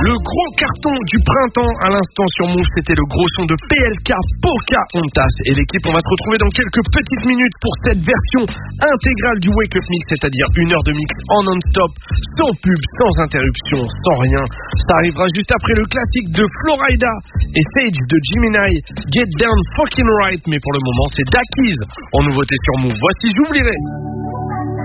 Le gros carton du printemps à l'instant sur Move, c'était le gros son de PLK, Pocahontas. Et l'équipe, on va se retrouver dans quelques petites minutes pour cette version intégrale du Wake Up Mix, c'est-à-dire 1 heure de mix en non-stop, sans pub, sans interruption, sans rien. Ça arrivera juste après le classique de Florida et Sage de Gemini, Get Down Fucking Right. Mais pour le moment, c'est Dakiz en nouveauté sur Move. Voici J'oublierai.